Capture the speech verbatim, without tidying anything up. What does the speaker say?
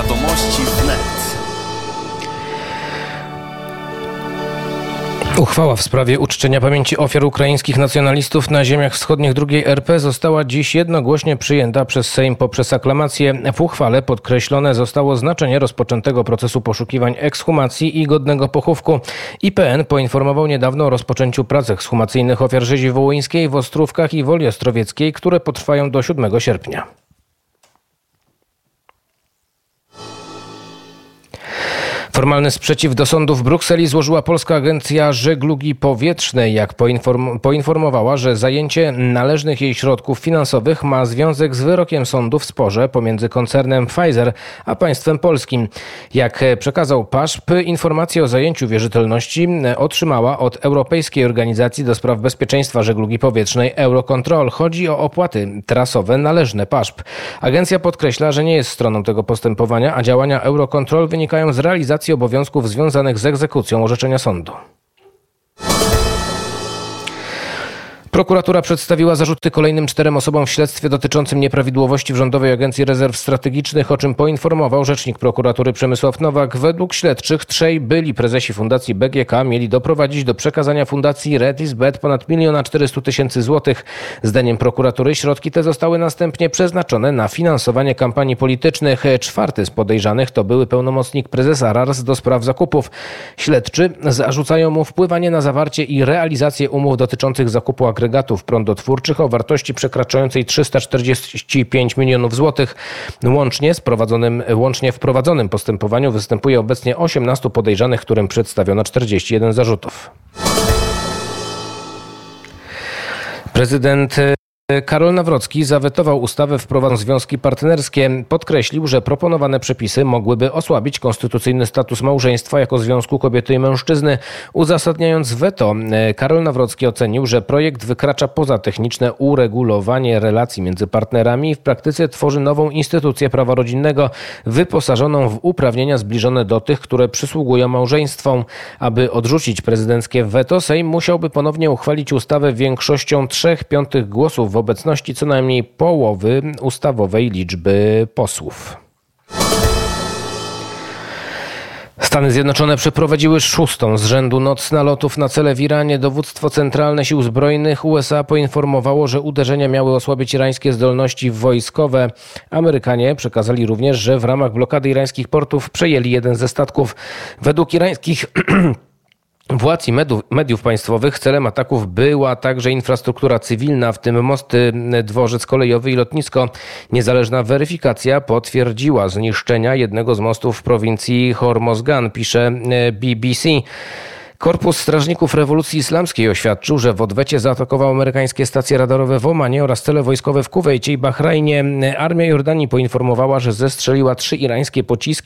Wiadomości wnet. Uchwała w sprawie uczczenia pamięci ofiar ukraińskich nacjonalistów na ziemiach wschodnich drugiej R P została dziś jednogłośnie przyjęta przez Sejm poprzez aklamację. W uchwale podkreślone zostało znaczenie rozpoczętego procesu poszukiwań ekshumacji i godnego pochówku. I P N poinformował niedawno o rozpoczęciu prac ekshumacyjnych ofiar rzezi wołyńskiej w Ostrówkach i Woli Ostrowieckiej, które potrwają do siódmego sierpnia. Formalny sprzeciw do sądu w Brukseli złożyła Polska Agencja Żeglugi Powietrznej. Jak poinform- poinformowała, że zajęcie należnych jej środków finansowych ma związek z wyrokiem sądu w sporze pomiędzy koncernem Pfizer a państwem polskim. Jak przekazał P A S P, informację o zajęciu wierzytelności otrzymała od Europejskiej Organizacji do Spraw Bezpieczeństwa Żeglugi Powietrznej Eurocontrol. Chodzi o opłaty trasowe należne P A S P. Agencja podkreśla, że nie jest stroną tego postępowania, a działania Eurocontrol wynikają z realizacji obowiązków związanych z egzekucją orzeczenia sądu. Prokuratura przedstawiła zarzuty kolejnym czterem osobom w śledztwie dotyczącym nieprawidłowości w Rządowej Agencji Rezerw Strategicznych, o czym poinformował rzecznik prokuratury Przemysław Nowak. Według śledczych trzej byli prezesi Fundacji B G K mieli doprowadzić do przekazania Fundacji Redisbet ponad miliona czterysta tysięcy złotych. Zdaniem prokuratury środki te zostały następnie przeznaczone na finansowanie kampanii politycznych. Czwarty z podejrzanych to były pełnomocnik prezesa R A R S do spraw zakupów. Śledczy zarzucają mu wpływanie na zawarcie i realizację umów dotyczących zakupu agregatów agregatów prądotwórczych o wartości przekraczającej trzysta czterdzieści pięć milionów złotych. Łącznie, z prowadzonym, łącznie w prowadzonym postępowaniu występuje obecnie osiemnastu podejrzanych, którym przedstawiono czterdzieści jeden zarzutów. Prezydent Karol Nawrocki zawetował ustawę wprowadzającą związki partnerskie. Podkreślił, że proponowane przepisy mogłyby osłabić konstytucyjny status małżeństwa jako związku kobiety i mężczyzny. Uzasadniając weto, Karol Nawrocki ocenił, że projekt wykracza poza techniczne uregulowanie relacji między partnerami i w praktyce tworzy nową instytucję prawa rodzinnego, wyposażoną w uprawnienia zbliżone do tych, które przysługują małżeństwom. Aby odrzucić prezydenckie weto, Sejm musiałby ponownie uchwalić ustawę większością trzech piątych głosów w obecności co najmniej połowy ustawowej liczby posłów. Stany Zjednoczone przeprowadziły szóstą z rzędu noc nalotów na cele w Iranie. Dowództwo Centralne Sił Zbrojnych U S A poinformowało, że uderzenia miały osłabić irańskie zdolności wojskowe. Amerykanie przekazali również, że w ramach blokady irańskich portów przejęli jeden ze statków. Według irańskich władz i mediów, mediów państwowych celem ataków była także infrastruktura cywilna, w tym mosty, dworzec kolejowy i lotnisko. Niezależna weryfikacja potwierdziła zniszczenia jednego z mostów w prowincji Hormozgan, pisze B B C. Korpus Strażników Rewolucji Islamskiej oświadczył, że w odwecie zaatakował amerykańskie stacje radarowe w Omanie oraz cele wojskowe w Kuwejcie i Bahrajnie. Armia Jordanii poinformowała, że zestrzeliła trzy irańskie pociski